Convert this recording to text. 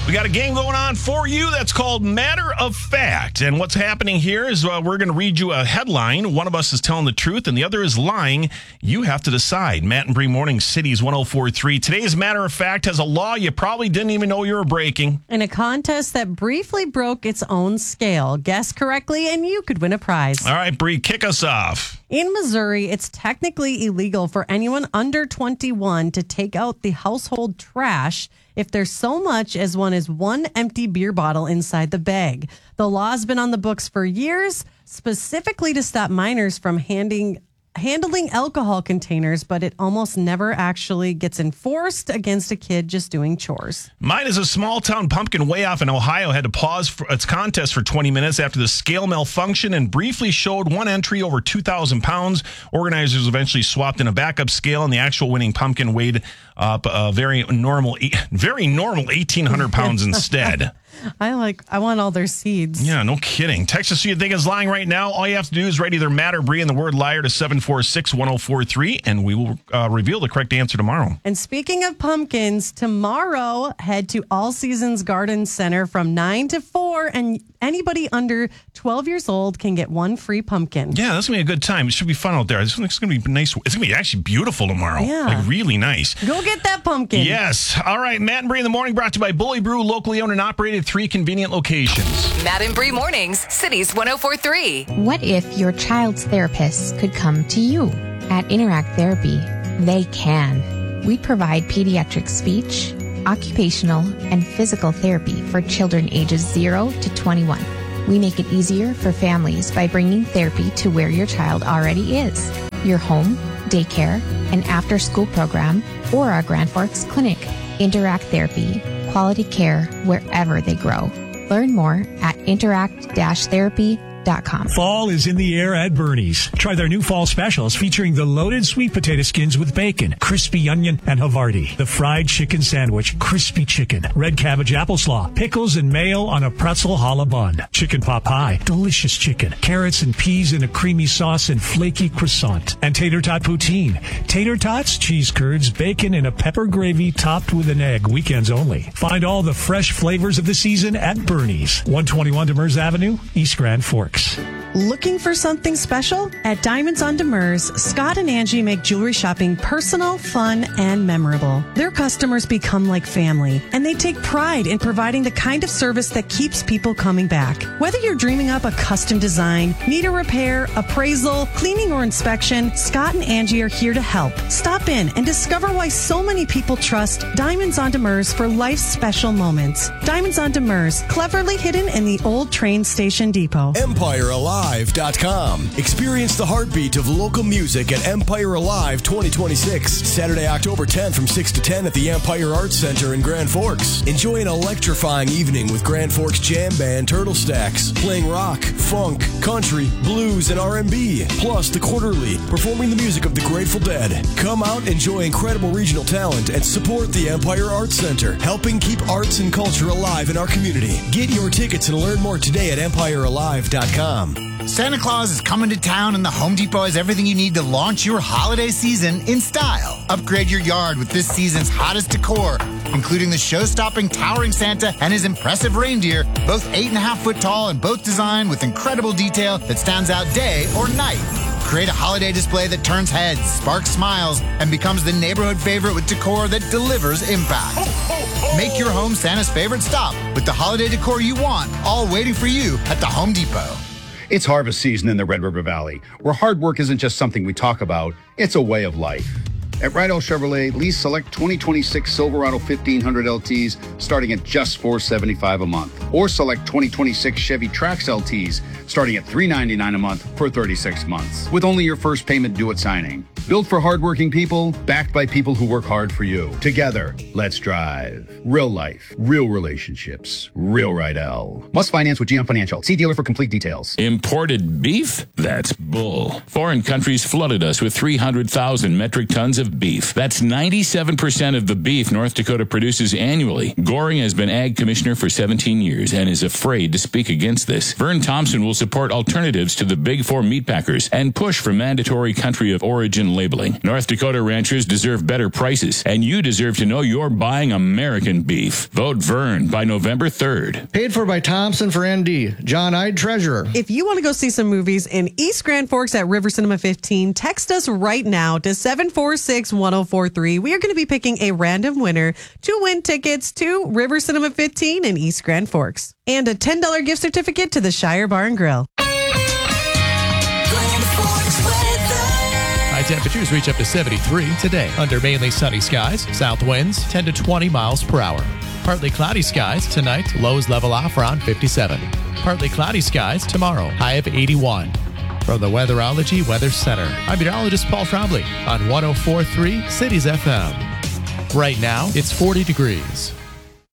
We got a game going on for you that's called Matter of Fact. And what's happening here is we're going to read you a headline. One of us is telling the truth and the other is lying. You have to decide. Matt and Bree Morning, Cities 104.3. Today's Matter of Fact has a law you probably didn't even know you were breaking. In a contest that briefly broke its own scale. Guess correctly and you could win a prize. All right, Bree, kick us off. In Missouri, it's technically illegal for anyone under 21 to take out the household trash if there's so much as one empty beer bottle inside the bag. The law has been on the books for years, specifically to stop minors from handling alcohol containers, but it almost never actually gets enforced against a kid just doing chores. Mine is a small town pumpkin way off in Ohio had to pause for its contest for 20 minutes after the scale malfunctioned and briefly showed one entry over 2,000 pounds. Organizers eventually swapped in a backup scale, and the actual winning pumpkin weighed up a very normal 1,800 pounds instead. I want all their seeds. Yeah, no kidding. Text us who you think is lying right now. All you have to do is write either Matt or Bree and the word liar to 746-1043, and we will reveal the correct answer tomorrow. And speaking of pumpkins, tomorrow head to All Seasons Garden Center from 9 to 4, and anybody under 12 years old can get one free pumpkin. Yeah, that's going to be a good time. It should be fun out there. It's going to be nice. It's going to be actually beautiful tomorrow. Yeah. Like really nice. Go get that pumpkin. Yes. All right, Matt and Bree in the morning, brought to you by Bully Brew, locally owned and operated, 3 convenient locations. Matt and Bree Mornings, Cities 104.3. What if your child's therapist could come to you? At Interact Therapy, they can. We provide pediatric speech, occupational, and physical therapy for children ages 0 to 21. We make it easier for families by bringing therapy to where your child already is. Your home, daycare, and after-school program, or our Grand Forks Clinic. Interact Therapy, quality care wherever they grow. Learn more at interact-therapy.com. Fall is in the air at Bernie's. Try their new fall specials featuring the loaded sweet potato skins with bacon, crispy onion, and Havarti. The fried chicken sandwich, crispy chicken, red cabbage applesauce, pickles and mayo on a pretzel challah bun, chicken pot pie, delicious chicken, carrots and peas in a creamy sauce and flaky croissant, and tater tot poutine. Tater tots, cheese curds, bacon, and a pepper gravy topped with an egg. Weekends only. Find all the fresh flavors of the season at Bernie's. 121 Demers Avenue, East Grand Forks. Looking for something special? At Diamonds on Demers, Scott and Angie make jewelry shopping personal, fun, and memorable. Their customers become like family, and they take pride in providing the kind of service that keeps people coming back. Whether you're dreaming up a custom design, need a repair, appraisal, cleaning, or inspection, Scott and Angie are here to help. Stop in and discover why so many people trust Diamonds on Demers for life's special moments. Diamonds on Demers, cleverly hidden in the old train station depot. EmpireAlive.com. Experience the heartbeat of local music at Empire Alive 2026. Saturday, October 10th from 6 to 10 at the Empire Arts Center in Grand Forks. Enjoy an electrifying evening with Grand Forks jam band Turtle Stacks, playing rock, funk, country, blues, and R&B. Plus, The Quarterly, performing the music of the Grateful Dead. Come out, enjoy incredible regional talent, and support the Empire Arts Center, helping keep arts and culture alive in our community. Get your tickets and learn more today at EmpireAlive.com. Santa Claus is coming to town, and the Home Depot has everything you need to launch your holiday season in style. Upgrade your yard with this season's hottest decor, including the show-stopping towering Santa and his impressive reindeer, both 8.5 foot tall and both designed with incredible detail that stands out day or night. Create a holiday display that turns heads, sparks smiles, and becomes the neighborhood favorite with decor that delivers impact. Make your home Santa's favorite stop with the holiday decor you want, all waiting for you at the Home Depot. It's harvest season in the Red River Valley, where hard work isn't just something we talk about, it's a way of life. At Rydell Chevrolet, lease select 2026 Silverado 1500 LTs starting at just $475 a month, or select 2026 Chevy Trax LTs starting at $399 a month for 36 months, with only your first payment due at signing. Built for hardworking people, backed by people who work hard for you. Together, let's drive. Real life, real relationships, real Rydell. Must finance with GM Financial. See dealer for complete details. Imported beef? That's bull. Foreign countries flooded us with 300,000 metric tons of beef. That's 97% of the beef North Dakota produces annually. Goring has been ag commissioner for 17 years and is afraid to speak against this. Vern Thompson will support alternatives to the Big Four meatpackers and push for mandatory country of origin labeling. North Dakota ranchers deserve better prices, and you deserve to know you're buying American beef. Vote Vern by November 3rd. Paid for by Thompson for ND. John Ide, Treasurer. If you want to go see some movies in East Grand Forks at River Cinema 15, text us right now to 746-1043. We are going to be picking a random winner to win tickets to River Cinema 15 in East Grand Forks and a $10 gift certificate to the Shire Bar and Grill. High temperatures reach up to 73 today under mainly sunny skies. South winds 10 to 20 miles per hour. Partly cloudy skies tonight. Lows level off around 57. Partly cloudy skies tomorrow. High of 81. From the Weatherology Weather Center, I'm meteorologist Paul Trombley on 104.3 Cities FM. Right now, it's 40 degrees.